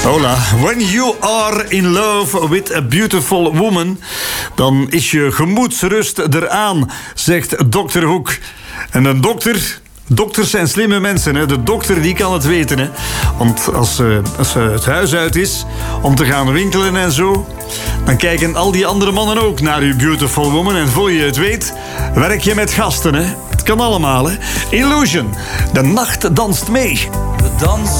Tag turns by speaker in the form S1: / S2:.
S1: Hola. When you are in love with a beautiful woman, dan is je gemoedsrust eraan, zegt Dr. Hoek. En een dokter... Dokters zijn slimme mensen, hè. De dokter die kan het weten, hè. Want als ze het huis uit is om te gaan winkelen en zo, dan kijken al die andere mannen ook naar uw beautiful woman. En voor je het weet, werk je met gasten, hè. Het kan allemaal, hè. Illusion. De nacht danst mee.